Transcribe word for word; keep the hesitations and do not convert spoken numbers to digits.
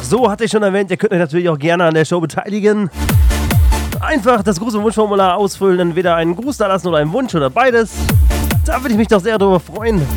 so, hatte ich schon erwähnt, ihr könnt euch natürlich auch gerne an der Show beteiligen. Einfach das Gruß- und Wunschformular ausfüllen, entweder einen Gruß da lassen oder einen Wunsch oder beides. Da würde ich mich doch sehr darüber freuen.